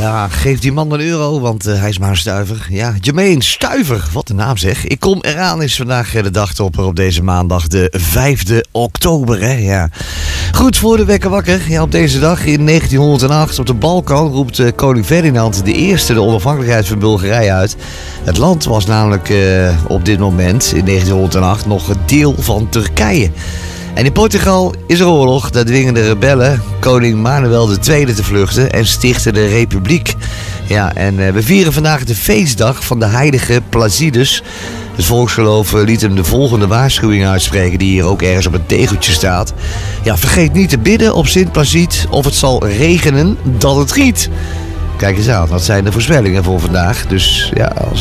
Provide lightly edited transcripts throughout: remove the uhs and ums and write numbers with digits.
Ja, geef die man €1, want hij is maar een stuiver. Ja, Jermaine Stuiver, wat een naam zeg. Ik kom eraan is vandaag de dagtopper op deze maandag, de 5e oktober. Hè? Ja. Goed voor de wekker wakker. Ja, op deze dag in 1908 op de Balkan roept koning Ferdinand de onafhankelijkheid van Bulgarije uit. Het land was namelijk op dit moment in 1908 nog een deel van Turkije. En in Portugal is er oorlog. Daar dwingen de rebellen koning Manuel II te vluchten en stichten de republiek. Ja, en we vieren vandaag de feestdag van de heilige Placidus. Het volksgeloof liet hem de volgende waarschuwing uitspreken, die hier ook ergens op een tegeltje staat. Ja, vergeet niet te bidden op Sint Placide, of het zal regenen dat het giet. Kijk eens aan, dat zijn de voorspellingen voor vandaag. Dus ja, als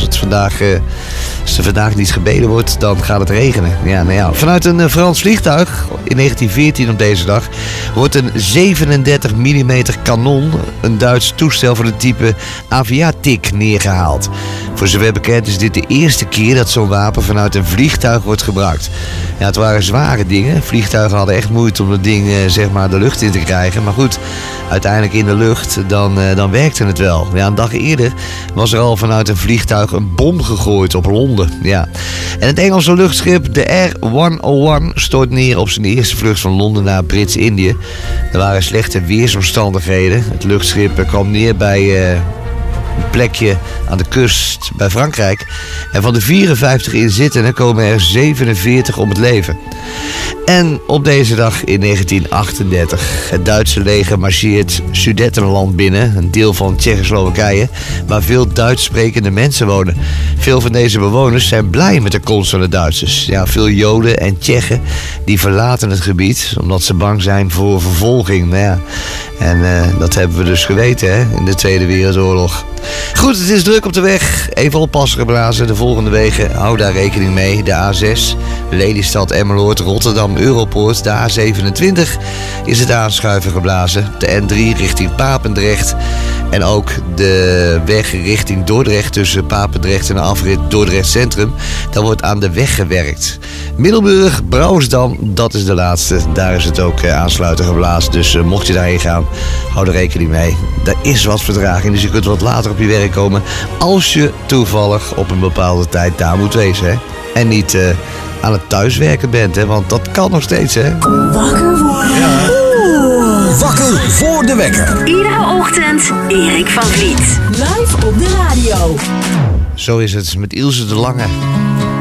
er vandaag niet gebeden wordt, dan gaat het regenen. Ja, nou ja. Vanuit een Frans vliegtuig in 1914 op deze dag wordt een 37 mm kanon, een Duits toestel van het type Aviatik, neergehaald. Voor zover bekend is dit de eerste keer dat zo'n wapen vanuit een vliegtuig wordt gebruikt. Ja, het waren zware dingen. Vliegtuigen hadden echt moeite om dat ding zeg maar de lucht in te krijgen. Maar goed, uiteindelijk in de lucht, dan werkte het wel. Ja, een dag eerder was er al vanuit een vliegtuig een bom gegooid op Londen. Ja. En het Engelse luchtschip, de Air 101, stort neer op zijn eerste vlucht van Londen naar Brits-Indië. Er waren slechte weersomstandigheden. Het luchtschip kwam neer bij een plekje aan de kust bij Frankrijk. En van de 54 inzittenden komen er 47 om het leven. En op deze dag in 1938, het Duitse leger marcheert Sudetenland binnen, een deel van Tsjechoslowakije, waar veel Duits sprekende mensen wonen. Veel van deze bewoners zijn blij met de komst van de Duitsers. Ja, veel Joden en Tsjechen die verlaten het gebied omdat ze bang zijn voor vervolging. Nou ja, en dat hebben we dus geweten hè, in de Tweede Wereldoorlog. Goed, het is druk op de weg. Even oppassen geblazen. De volgende wegen, hou daar rekening mee. De A6, Lelystad, Emmeloord, Rotterdam, Europoort. De A27 is het aanschuiven geblazen. De N3 richting Papendrecht. En ook de weg richting Dordrecht tussen Papendrecht en de afrit Dordrecht Centrum. Daar wordt aan de weg gewerkt. Middelburg, Brouwersdam, dat is de laatste. Daar is het ook aansluiten geblazen. Dus mocht je daarheen gaan, hou er rekening mee. Er is wat vertraging, dus je kunt wat later op je werk komen als je toevallig op een bepaalde tijd daar moet wezen. Hè? En niet aan het thuiswerken bent, hè? Want dat kan nog steeds. Hè? Wakker worden. Ja. Wakker voor de wekker. Iedere ochtend Erik van Vliet. Live op de radio. Zo is het met Ilse de Lange.